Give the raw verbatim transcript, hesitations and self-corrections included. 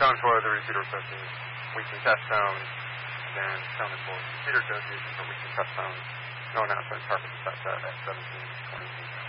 tone for the repeater associations. We can test tones, then tone for repeater associations, or we can test tones. No, not so target set at seventeen, twenty,